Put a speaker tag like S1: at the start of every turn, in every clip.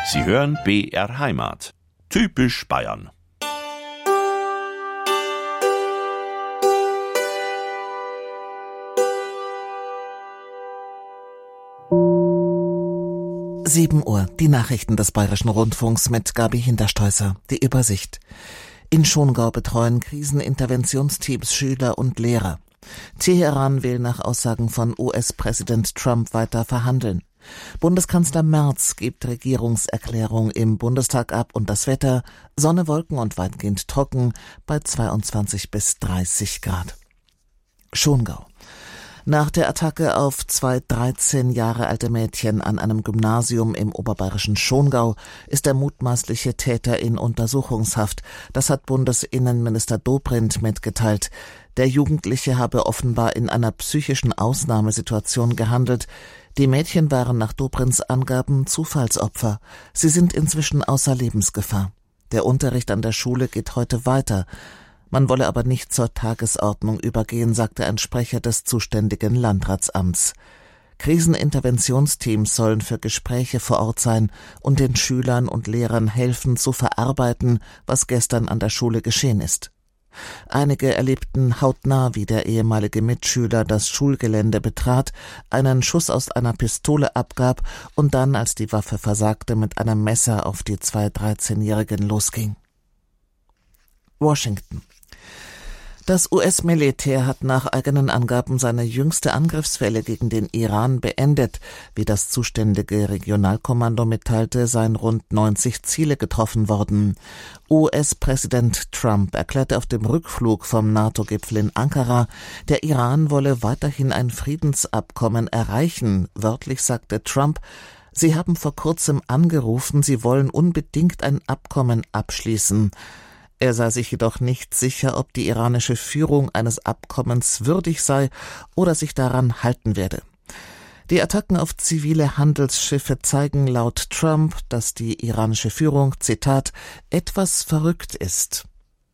S1: Sie hören BR Heimat. Typisch Bayern.
S2: Uhr, die Nachrichten des Bayerischen Rundfunks mit Gabi Hinterstoißer. Die Übersicht. In Schongau betreuen Kriseninterventionsteams Schüler und Lehrer. Teheran will nach Aussagen von US-Präsident Trump weiter verhandeln. Bundeskanzler Merz gibt Regierungserklärung im Bundestag ab und das Wetter: Sonne, Wolken und weitgehend trocken bei 22 bis 30 Grad. Schongau. Nach der Attacke auf 2 13 Jahre alte Mädchen an einem Gymnasium im oberbayerischen Schongau ist der mutmaßliche Täter in Untersuchungshaft. Das hat Bundesinnenminister Dobrindt mitgeteilt. Der Jugendliche habe offenbar in einer psychischen Ausnahmesituation gehandelt. Die Mädchen waren nach Dobrindts Angaben Zufallsopfer. Sie sind inzwischen außer Lebensgefahr. Der Unterricht an der Schule geht heute weiter. Man wolle aber nicht zur Tagesordnung übergehen, sagte ein Sprecher des zuständigen Landratsamts. Kriseninterventionsteams sollen für Gespräche vor Ort sein und den Schülern und Lehrern helfen zu verarbeiten, was gestern an der Schule geschehen ist. Einige erlebten hautnah, wie der ehemalige Mitschüler das Schulgelände betrat, einen Schuss aus einer Pistole abgab und dann, als die Waffe versagte, mit einem Messer auf die 2 13-Jährigen losging. Washington. Das US-Militär hat nach eigenen Angaben seine jüngste Angriffswelle gegen den Iran beendet. Wie das zuständige Regionalkommando mitteilte, seien rund 90 Ziele getroffen worden. US-Präsident Trump erklärte auf dem Rückflug vom NATO-Gipfel in Ankara, der Iran wolle weiterhin ein Friedensabkommen erreichen. Wörtlich sagte Trump: Sie haben vor kurzem angerufen, Sie wollen unbedingt ein Abkommen abschließen. Er sei sich jedoch nicht sicher, ob die iranische Führung eines Abkommens würdig sei oder sich daran halten werde. Die Attacken auf zivile Handelsschiffe zeigen laut Trump, dass die iranische Führung, Zitat, etwas verrückt ist.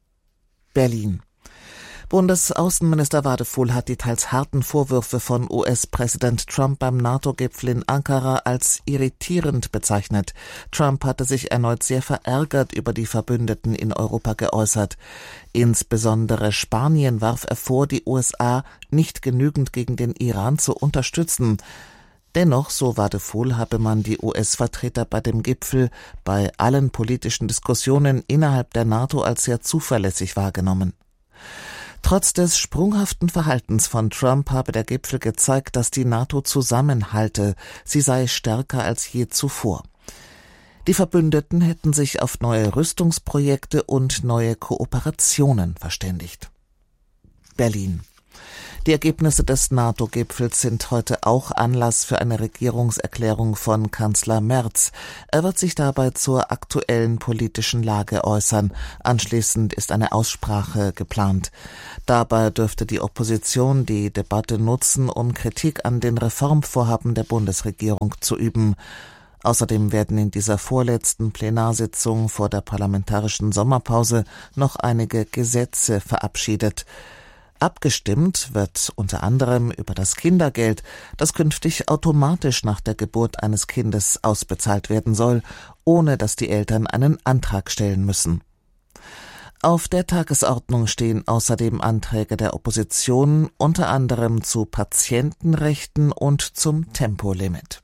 S2: Berlin. Bundesaußenminister Wadefuhl hat die teils harten Vorwürfe von US-Präsident Trump beim NATO-Gipfel in Ankara als irritierend bezeichnet. Trump hatte sich erneut sehr verärgert über die Verbündeten in Europa geäußert. Insbesondere Spanien warf er vor, die USA nicht genügend gegen den Iran zu unterstützen. Dennoch, so Wadefuhl, habe man die US-Vertreter bei dem Gipfel bei allen politischen Diskussionen innerhalb der NATO als sehr zuverlässig wahrgenommen. Trotz des sprunghaften Verhaltens von Trump habe der Gipfel gezeigt, dass die NATO zusammenhalte. Sie sei stärker als je zuvor. Die Verbündeten hätten sich auf neue Rüstungsprojekte und neue Kooperationen verständigt. Berlin. Die Ergebnisse des NATO-Gipfels sind heute auch Anlass für eine Regierungserklärung von Kanzler Merz. Er wird sich dabei zur aktuellen politischen Lage äußern. Anschließend ist eine Aussprache geplant. Dabei dürfte die Opposition die Debatte nutzen, um Kritik an den Reformvorhaben der Bundesregierung zu üben. Außerdem werden in dieser vorletzten Plenarsitzung vor der parlamentarischen Sommerpause noch einige Gesetze verabschiedet. Abgestimmt wird unter anderem über das Kindergeld, das künftig automatisch nach der Geburt eines Kindes ausbezahlt werden soll, ohne dass die Eltern einen Antrag stellen müssen. Auf der Tagesordnung stehen außerdem Anträge der Opposition, unter anderem zu Patientenrechten und zum Tempolimit.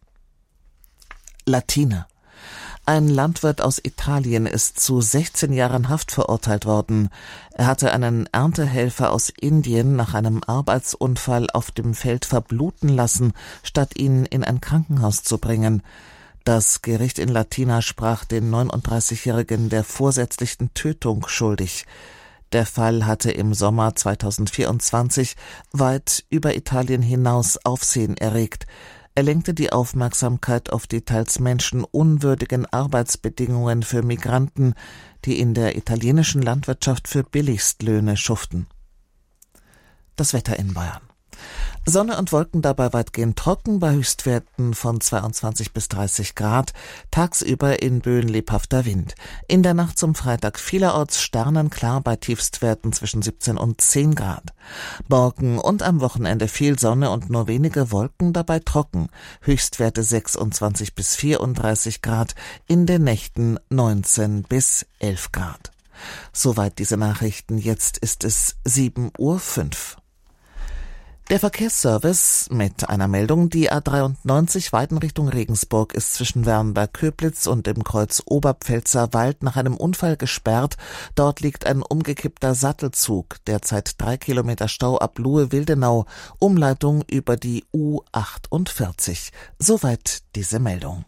S2: Latina. Ein Landwirt aus Italien ist zu 16 Jahren Haft verurteilt worden. Er hatte einen Erntehelfer aus Indien nach einem Arbeitsunfall auf dem Feld verbluten lassen, statt ihn in ein Krankenhaus zu bringen. Das Gericht in Latina sprach den 39-Jährigen der vorsätzlichen Tötung schuldig. Der Fall hatte im Sommer 2024 weit über Italien hinaus Aufsehen erregt. Er lenkte die Aufmerksamkeit auf die teils menschenunwürdigen Arbeitsbedingungen für Migranten, die in der italienischen Landwirtschaft für Billigstlöhne schuften. Das Wetter in Bayern. Sonne und Wolken dabei weitgehend trocken bei Höchstwerten von 22 bis 30 Grad, tagsüber in Böen lebhafter Wind. In der Nacht zum Freitag vielerorts sternenklar bei Tiefstwerten zwischen 17 und 10 Grad. Morgen und am Wochenende viel Sonne und nur wenige Wolken, dabei trocken. Höchstwerte 26 bis 34 Grad, in den Nächten 19 bis 11 Grad. Soweit diese Nachrichten, jetzt ist es 7:05 Uhr. Der Verkehrsservice mit einer Meldung: Die A93 Weiden Richtung Regensburg ist zwischen Wernberg-Köblitz und dem Kreuz Oberpfälzer Wald nach einem Unfall gesperrt. Dort liegt ein umgekippter Sattelzug. Derzeit 3 Kilometer Stau ab Luhe-Wildenau. Umleitung über die U48. Soweit diese Meldung.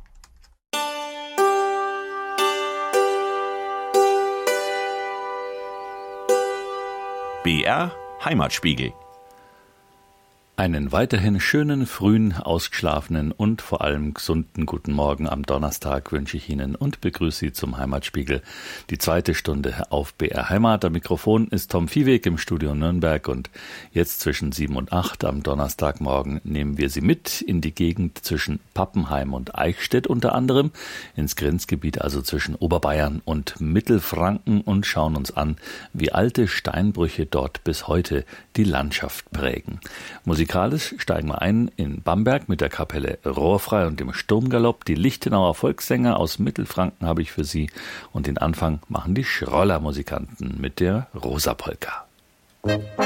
S1: BR Heimatspiegel.
S3: Einen weiterhin schönen, frühen, ausgeschlafenen und vor allem gesunden guten Morgen am Donnerstag wünsche ich Ihnen und begrüße Sie zum Heimatspiegel. Die zweite Stunde auf BR Heimat. Am Mikrofon ist Tom Viehweg im Studio Nürnberg und jetzt zwischen 7 und 8 am Donnerstagmorgen nehmen wir Sie mit in die Gegend zwischen Pappenheim und Eichstätt unter anderem, ins Grenzgebiet also zwischen Oberbayern und Mittelfranken und schauen uns an, wie alte Steinbrüche dort bis heute die Landschaft prägen. Musikalisch steigen wir ein in Bamberg mit der Kapelle Rohrfrei und dem Sturmgalopp. Die Lichtenauer Volkssänger aus Mittelfranken habe ich für Sie. Und den Anfang machen die Schroller-Musikanten mit der Rosa Polka.